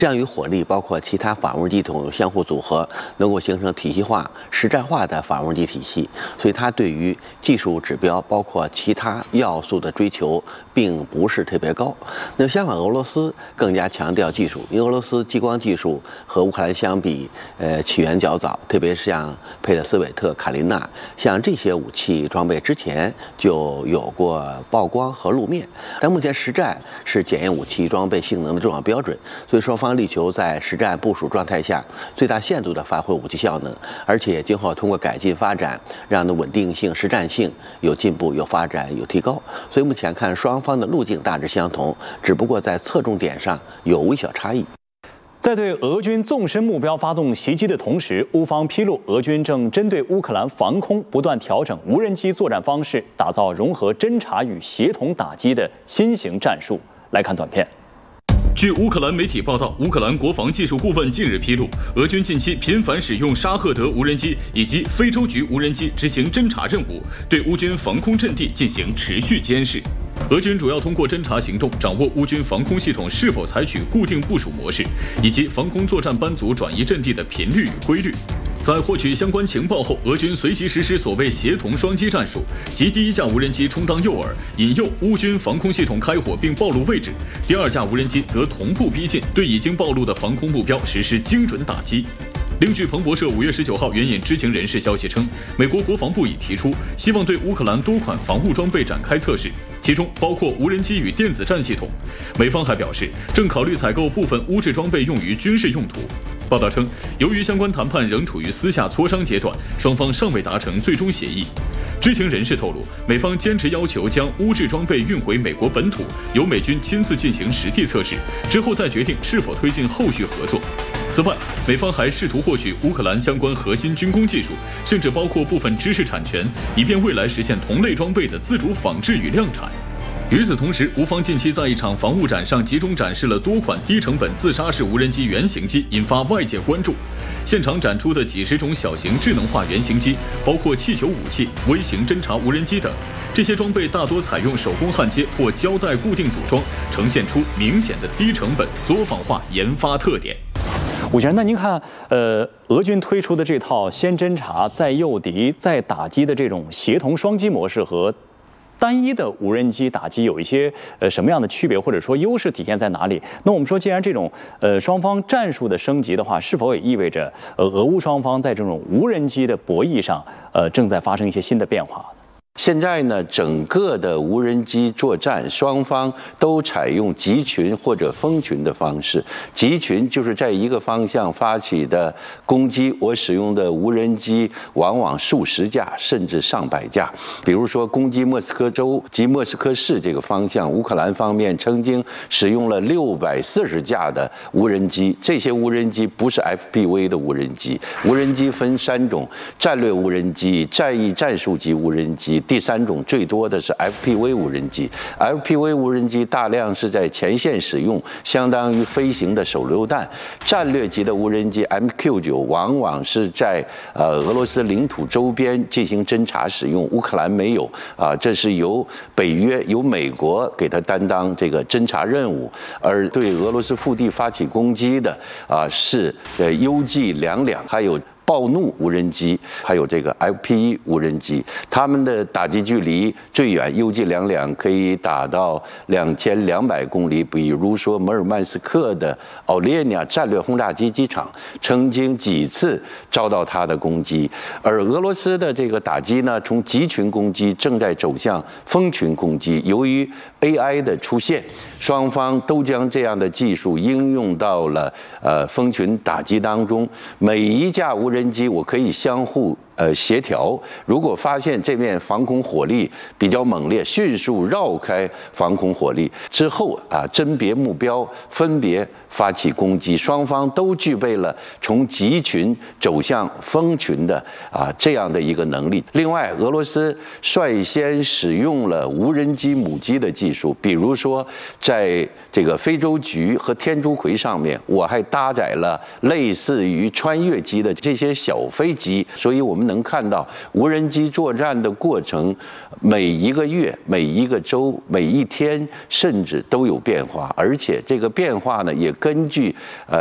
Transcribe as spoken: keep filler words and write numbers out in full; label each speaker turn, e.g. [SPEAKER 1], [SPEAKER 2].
[SPEAKER 1] 这样与火力包括其他反无人机系统相互组合，能够形成体系化、实战化的反无人机体系。所以它对于技术指标包括其他要素的追求并不是特别高。那相反，俄罗斯更加强调技术，因为俄罗斯激光技术和乌克兰相比，呃，起源较早，特别是像佩勒斯韦特、卡琳娜，像这些武器装备之前就有过曝光和露面。但目前实战是检验武器装备性能的重要标准，所以双方力求在实战部署状态下最大限度地发挥武器效能，而且今后通过改进发展，让的稳定性、实战性有进步、有发展、有提高。所以目前看双方的路径大致相同，只不过在侧重点上有微小差异。
[SPEAKER 2] 在对俄军纵深目标发动袭击的同时，乌方披露，俄军正针对乌克兰防空不断调整无人机作战方式，打造融合侦察与协同打击的新型战术。来看短片。
[SPEAKER 3] 据乌克兰媒体报道，乌克兰国防技术顾问近日披露，俄军近期频繁使用沙赫德无人机以及非洲菊无人机执行侦察任务，对乌军防空阵地进行持续监视。俄军主要通过侦察行动掌握乌军防空系统是否采取固定部署模式，以及防空作战班组转移阵地的频率与规律。在获取相关情报后，俄军随即实施所谓协同双击战术，即第一架无人机充当诱饵，引诱乌军防空系统开火并暴露位置；第二架无人机则同步逼近，对已经暴露的防空目标实施精准打击。另据彭博社五月十九号援引知情人士消息称，美国国防部已提出希望对乌克兰多款防务装备展开测试，其中包括无人机与电子战系统。美方还表示，正考虑采购部分乌制装备用于军事用途。报道称，由于相关谈判仍处于私下磋商阶段，双方尚未达成最终协议。知情人士透露，美方坚持要求将乌制装备运回美国本土，由美军亲自进行实地测试，之后再决定是否推进后续合作。此外，美方还试图获取乌克兰相关核心军工技术，甚至包括部分知识产权，以便未来实现同类装备的自主仿制与量产。与此同时，乌方近期在一场防务展上集中展示了多款低成本自杀式无人机原型机，引发外界关注。现场展出的几十种小型智能化原型机，包括气球武器、微型侦察无人机等，这些装备大多采用手工焊接或胶带固定组装，呈现出明显的低成本作坊化研发特点。
[SPEAKER 2] 武先生，那您看，呃，俄军推出的这套先侦察、再诱敌、再打击的这种协同双击模式和单一的无人机打击有一些呃什么样的区别，或者说优势体现在哪里？那我们说，既然这种呃双方战术的升级的话，是否也意味着呃俄乌双方在这种无人机的博弈上呃正在发生一些新的变化？
[SPEAKER 4] 现在呢，整个的无人机作战，双方都采用集群或者蜂群的方式。集群就是在一个方向发起的攻击，我使用的无人机往往数十架甚至上百架。比如说，攻击莫斯科州及莫斯科市这个方向，乌克兰方面曾经使用了六百四十架的无人机。这些无人机不是 F P V 的无人机，无人机分三种：战略无人机、战役战术级无人机。第三种最多的是 F P V 无人机 ，F P V 无人机大量是在前线使用，相当于飞行的手榴弹。战略级的无人机 M Q 九往往是在呃俄罗斯领土周边进行侦察使用，乌克兰没有啊，这是由北约由美国给他担当这个侦察任务，而对俄罗斯腹地发起攻击的啊是呃 U G 两两，还有暴怒无人机，还有这个 F P 一无人机，它们的打击距离最远 U G 两两可以打到两千两百公里。比如说，摩尔曼斯克的奥列尼亚战略轰炸机机场曾经几次遭到它的攻击。而俄罗斯的这个打击呢，从集群攻击正在走向蜂群攻击。由于 A I 的出现，双方都将这样的技术应用到了呃蜂群打击当中。每一架无人机我可以相互呃协调，如果发现这面防空火力比较猛烈，迅速绕开防空火力之后啊，甄别目标，分别发起攻击。双方都具备了从集群走向蜂群的啊这样的一个能力。另外，俄罗斯率先使用了无人机母机的技术，比如说在这个非洲菊和天竺葵上面，我还搭载了类似于穿越机的这些小飞机，所以我们们能看到无人机作战的过程，每一个月、每一个周、每一天，甚至都有变化，而且这个变化呢，也根据呃。